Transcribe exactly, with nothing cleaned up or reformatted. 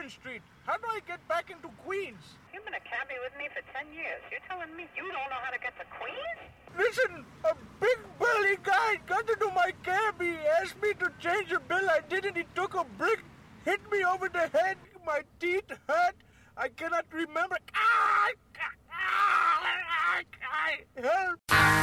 Union Street. How do I get back into Queens? You've been a cabbie with me for ten years. You're telling me you don't know how to get to Queens? Listen, a big burly guy got into my cab. He asked me to change a bill. I didn't. He took a brick, hit me over the head. My teeth hurt. I cannot remember. Ah! Ah! Ah! Help!